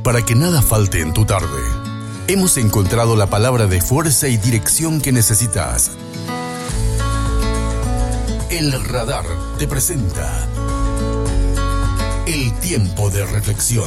Para que nada falte en tu tarde, hemos encontrado la palabra de fuerza y dirección que necesitas. El Radar te presenta el tiempo de reflexión.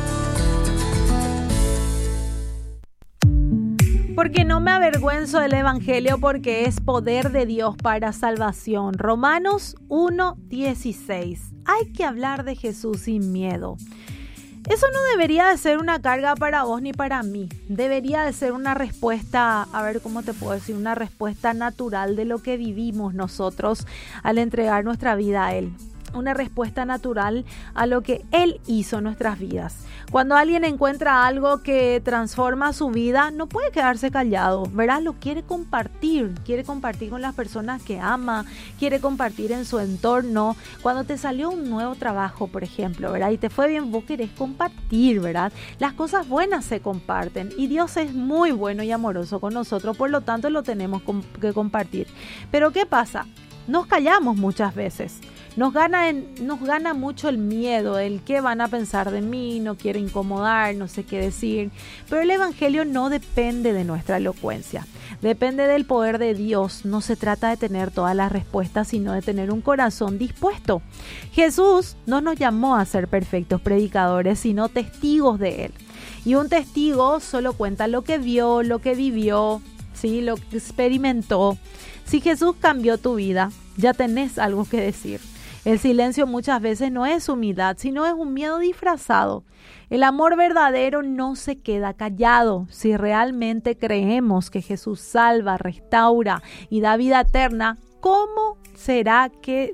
Porque no me avergüenzo del Evangelio, porque es poder de Dios para salvación. Romanos 1:16. Hay que hablar de Jesús sin miedo. Eso no debería de ser una carga para vos ni para mí. Debería de ser una respuesta, una respuesta natural de lo que vivimos nosotros al entregar nuestra vida a Él. Una respuesta natural a lo que Él hizo en nuestras vidas. Cuando alguien encuentra algo que transforma su vida, no puede quedarse callado, ¿verdad? Lo quiere compartir con las personas que ama, quiere compartir en su entorno. Cuando te salió un nuevo trabajo, por ejemplo, ¿verdad? Y te fue bien, vos querés compartir, ¿verdad? Las cosas buenas se comparten y Dios es muy bueno y amoroso con nosotros, por lo tanto lo tenemos que compartir. Pero ¿qué pasa? Nos callamos muchas veces. Nos gana mucho el miedo, el qué van a pensar de mí, no quiero incomodar, no sé qué decir. Pero el Evangelio no depende de nuestra elocuencia, depende del poder de Dios. No se trata de tener todas las respuestas, sino de tener un corazón dispuesto. Jesús no nos llamó a ser perfectos predicadores, sino testigos de Él. Y un testigo solo cuenta lo que vio, lo que vivió, ¿sí? Lo que experimentó. Si Jesús cambió tu vida, ya tenés algo que decir. El silencio muchas veces no es humildad, sino es un miedo disfrazado. El amor verdadero no se queda callado. Si realmente creemos que Jesús salva, restaura y da vida eterna, ¿cómo será que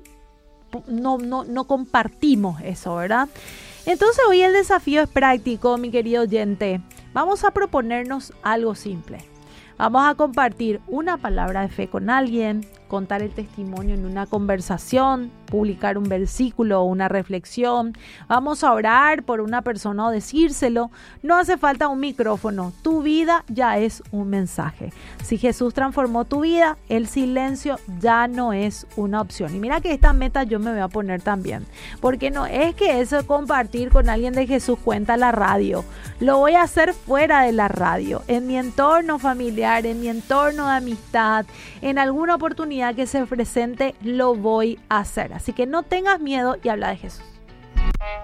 no compartimos eso, verdad? Entonces hoy el desafío es práctico, mi querido oyente. Vamos a proponernos algo simple. Vamos a compartir una palabra de fe con alguien, contar el testimonio en una conversación, publicar un versículo o una reflexión. Vamos a orar por una persona o decírselo. No hace falta un micrófono. Tu vida ya es un mensaje. Si Jesús transformó tu vida, el silencio ya no es una opción. Y mira que esta meta yo me voy a poner también. Porque no es que eso de compartir con alguien de Jesús cuenta la radio. Lo voy a hacer fuera de la radio, en mi entorno familiar, en mi entorno de amistad, en alguna oportunidad que se presente, lo voy a hacer. Así que no tengas miedo y habla de Jesús.